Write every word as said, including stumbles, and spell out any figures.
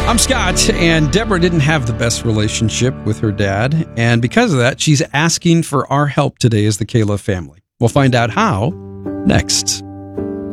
I'm Scott, and Deborah didn't have the best relationship with her dad, and because of that, she's asking for our help today as the Kayla family. We'll find out how next.